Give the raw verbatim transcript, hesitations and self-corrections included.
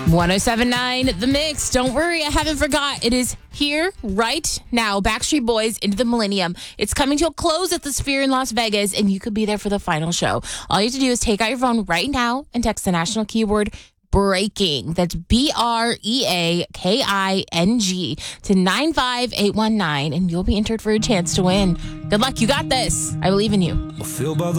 ten seventy-nine The Mix. Don't worry, I haven't forgot. It is here right now. Backstreet Boys Into the Millennium. It's coming to a close at the Sphere in Las Vegas, and you could be there for the final show. All you have to do is take out your phone right now and text the national keyword breaking. That's B R E A K I N G to nine five eight one nine, and you'll be entered for a chance to win. Good luck. You got this. I believe in you.